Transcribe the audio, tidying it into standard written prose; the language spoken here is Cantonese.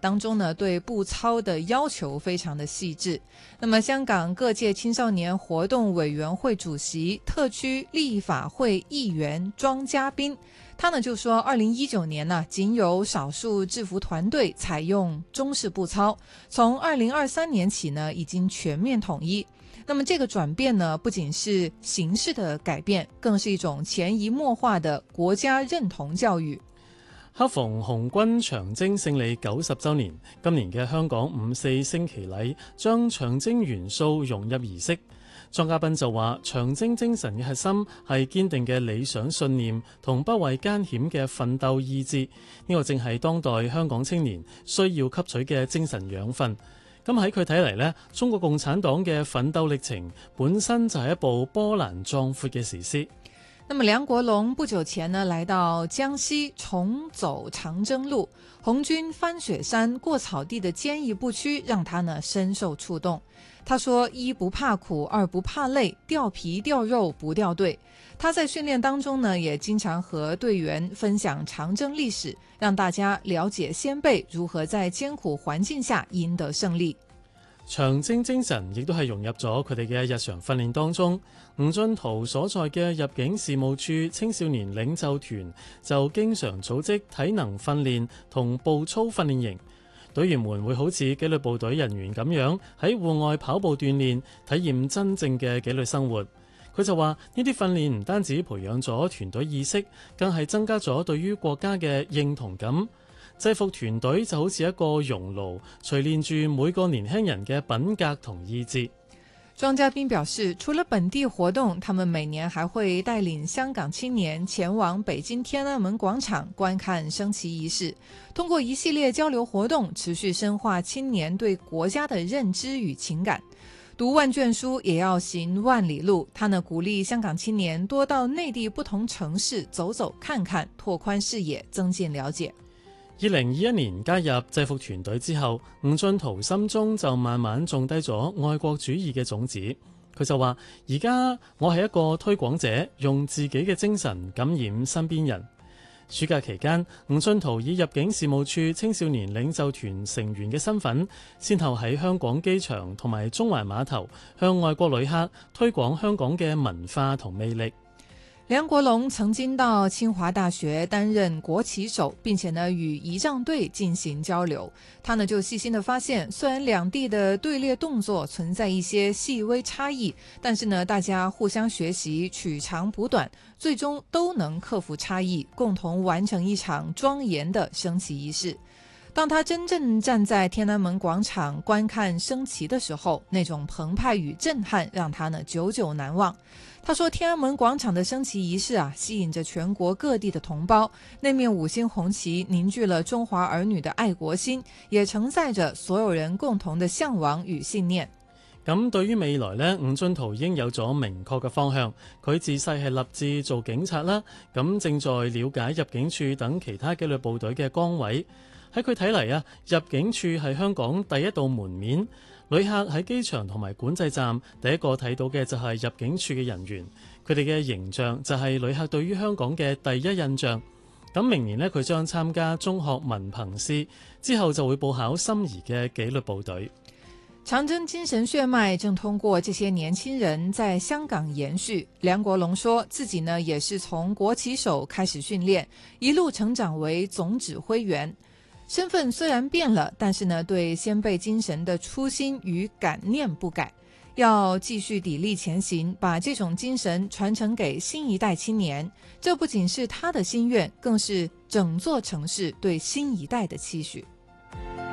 当中呢，对步操的要求非常的细致。那么香港各界青少年活动委员会主席、特区立法会议员庄家斌，他呢就说2019年呢，仅有少数制服团队采用中式步操，从2023年起呢，已经全面统一。那么这个轉變呢，不僅是形式的改變，更是一種潛移默化的國家認同教育。 恰逢紅軍長征勝利90週年，今年嘅香港5·4升旗禮將長征元素融入儀式。莊家斌就話：長征精神嘅核心係堅定嘅理想信念同不畏艱險嘅奮鬥意志，呢個正係當代香港青年需要吸取嘅精神養分。咁喺佢睇嚟呢，中國共產黨嘅奮鬥歷程本身就係一部波瀾壯闊嘅史詩。 那麼梁國龍不久前呢，來到江西重走長征路，紅軍翻雪山過草地的堅毅不屈，讓他呢深受觸動。他說：一不怕苦，二不怕累，掉皮掉肉不掉隊。他在訓練當中呢，也經常和隊員分享長征歷史，讓大家了解先輩如何在艱苦環境下贏得勝利。 長征精神亦都係融入咗佢哋嘅日常訓練當中。吳進圖所在嘅入境事務處青少年領袖團就經常組織體能訓練同步操訓練營，隊員們會好似紀律部隊人員咁樣喺戶外跑步鍛煉，體驗真正嘅紀律生活。佢就話呢啲訓練唔單止培養咗團隊意識，更係增加咗對於國家嘅認同感。制服團隊就好似一個熔爐，錘煉住每個年輕人嘅品格同意志。 莊家斌表示，除了本地活動，他們每年還會帶領香港青年前往北京天安門廣場觀看升旗儀式，通過一系列交流活動，持續深化青年對國家的認知與情感。讀萬卷書也要行萬里路，他呢鼓勵香港青年多到內地不同城市走走看看，拓寬視野，增進了解。 2021年加入制服團隊之後，吳進圖心中就慢慢種低咗愛國主義嘅種子。佢就話：而家我係一個推廣者，用自己嘅精神感染身邊人。暑假期間，吳進圖以入境事務處青少年領袖團成員嘅身份，先後喺香港機場同埋中環碼頭向外國旅客推廣香港嘅文化同魅力。 梁國龍曾經到清華大學擔任國旗手，並且呢與儀仗隊進行交流。他呢就細心地發現，雖然兩地的隊列動作存在一些細微差異，但是呢大家互相學習，取長補短，最終都能克服差異，共同完成一場莊嚴的升旗儀式。當他真正站在天安門廣場觀看升旗的時候，那種澎湃與震撼讓他呢久久難忘。他說天安門廣場的升旗儀式吸引着全國各地的同胞，那面5星紅旗凝聚了中華兒女的愛國心，也承載着所有人共同的向往與信念。 咁對於未來呢，吳進圖已經有咗明確嘅方向。佢自細係立志做警察啦，咁正在了解入境處等其他紀律部隊嘅崗位。喺佢睇嚟入境處係香港第一道門面。旅客喺機場同埋管制站第一個睇到嘅就係入境處嘅人員，佢哋嘅形象就係旅客對於香港嘅第一印象。咁明年佢將參加中學文憑試，之後就會報考心儀嘅紀律部隊。 長征精神血脈正通過這些年輕人在香港延續。梁國龍說自己呢也是從國旗手開始訓練，一路成長為總指揮員。身份雖然變了，但是呢，對先輩精神的初心與感念不改，要繼續砥礪前行，把這種精神傳承給新一代青年。這不僅是他的心願，更是整座城市對新一代的期許。